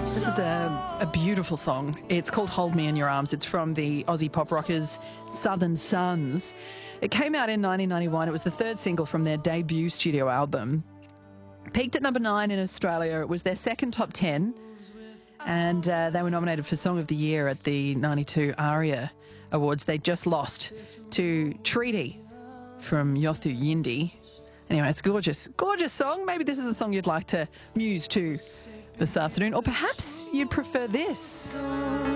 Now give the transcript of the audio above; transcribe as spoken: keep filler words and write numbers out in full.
This is a, a beautiful song. It's called Hold Me in Your Arms. It's from the Aussie pop rockers Southern Sons. It came out in nineteen ninety-one. It was the third single from their debut studio album. Peaked at number nine in Australia. It was their second top ten. And uh, they were nominated for Song of the Year at the ninety-two ARIA Awards. They just lost to Treaty from Yothu Yindi. Anyway, it's a gorgeous, gorgeous song. Maybe this is a song you'd like to muse to this afternoon. Or perhaps you'd prefer this.